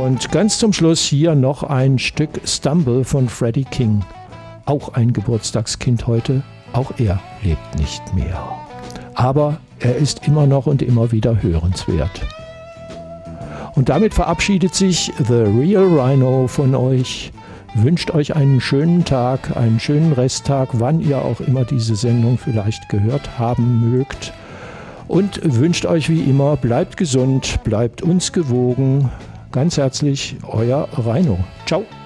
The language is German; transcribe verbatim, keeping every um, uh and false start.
Und ganz zum Schluss hier noch ein Stück Stumble von Freddie King. Auch ein Geburtstagskind heute, auch er lebt nicht mehr. Aber er ist immer noch und immer wieder hörenswert. Und damit verabschiedet sich The Real Rhino von euch, wünscht euch einen schönen Tag, einen schönen Resttag, wann ihr auch immer diese Sendung vielleicht gehört haben mögt. Und wünscht euch wie immer, bleibt gesund, bleibt uns gewogen. Ganz herzlich, euer Rhino. Ciao.